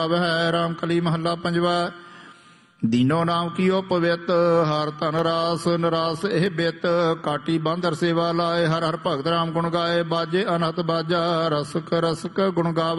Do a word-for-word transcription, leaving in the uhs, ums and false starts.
ਵਹਿ ਰਾਮ ਕਲੀ ਮਹੱਲਾ ਪੰਜਵਾ। ਦੀਨੋ ਨਾਮ ਕੀਓ ਪਵਿੱਤ ਹਰ ਧਨ ਰਾਸ ਨਰਾਸ ਇਹ ਬਿਤ ਕਾਟੀ ਬਾਂਦਰ ਸੇਵਾ ਲਾਏ ਹਰ ਹਰ ਭਗਤ ਰਾਮ ਗੁਣ ਗਾਏ ਬਾਜੇ ਅਨਹਤ ਬਾਜਾ ਰਸਕ ਰਸਕ ਗੁਣ ਗਾਵੇ